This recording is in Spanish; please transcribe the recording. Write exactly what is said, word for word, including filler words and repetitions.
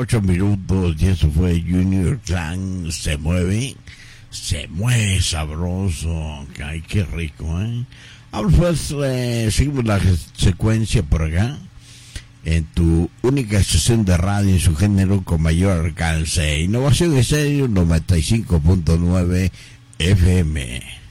ocho minutos y eso fue Junior Clan, Se Mueve, Se Mueve Sabroso, que ay, qué rico, ¿eh? Ahora pues, eh, seguimos la secuencia por acá, en tu única estación de radio en su género con mayor alcance, Innovación Estéreo noventa y cinco punto nueve F M.